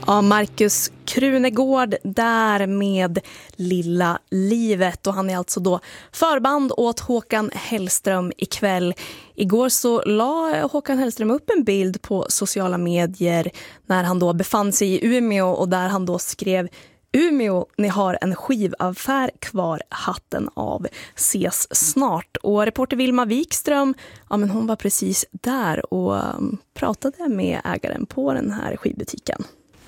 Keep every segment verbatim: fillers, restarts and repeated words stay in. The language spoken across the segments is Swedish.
Ja, Markus Krunegård där med Lilla livet, och han är alltså då förband åt Håkan Hellström ikväll. Igår så la Håkan Hellström upp en bild på sociala medier när han då befann sig i Umeå, och där han då skrev: Umeå, ni har en skivaffär kvar, hatten av, ses snart. Och reporter Vilma Wikström, ja men hon var precis där och um, pratade med ägaren på den här skivbutiken.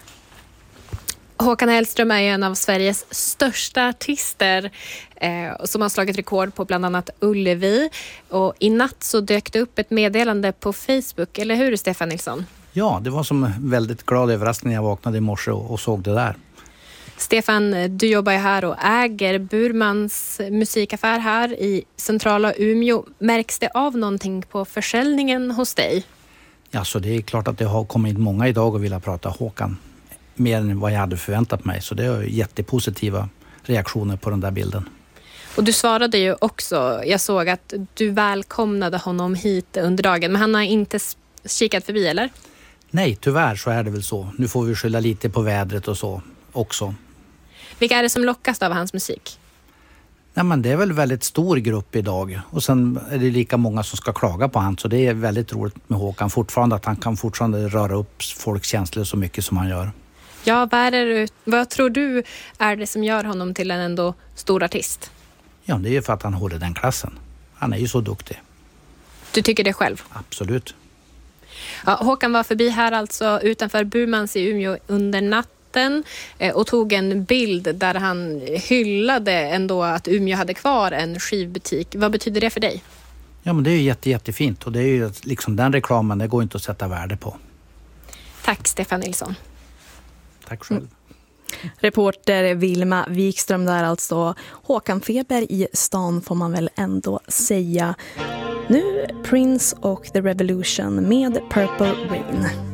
Håkan Hellström är en av Sveriges största artister eh, som har slagit rekord på bland annat Ullevi. Och i natt så dök det upp ett meddelande på Facebook, eller hur Stefan Nilsson? Ja, det var som en väldigt glad överraskning när jag vaknade i morse och, och såg det där. Stefan, du jobbar ju här och äger Burmans musikaffär här i centrala Umeå. Märks det av någonting på försäljningen hos dig? Ja, så det är klart att det har kommit många idag och vill prata Håkan. Mer än vad jag hade förväntat mig. Så det är jättepositiva reaktioner på den där bilden. Och du svarade ju också, jag såg att du välkomnade honom hit under dagen. Men han har inte kikat förbi, eller? Nej, tyvärr så är det väl så. Nu får vi skylla lite på vädret och så också. Vilka är det som lockas av hans musik? Nej, men det är väl en väldigt stor grupp idag. Och sen är det lika många som ska klaga på han. Så det är väldigt roligt med Håkan fortfarande. Att han kan fortfarande röra upp folks känslor så mycket som han gör. Ja, vad, är det, vad tror du är det som gör honom till en ändå stor artist? Ja, det är ju för att han håller den klassen. Han är ju så duktig. Du tycker det själv? Absolut. Ja, Håkan var förbi här alltså utanför Burmans i Umeå under natten och tog en bild där han hyllade ändå att Umeå hade kvar en skivbutik. Vad betyder det för dig? Ja, men det är ju jätte, jättefint. Och det är ju liksom den reklamen, det går inte att sätta värde på. Tack Stefan Nilsson. Tack själv. Mm. Reporter Vilma Wikström där alltså. Håkan feber i stan får man väl ändå säga. Nu Prince och The Revolution med Purple Rain.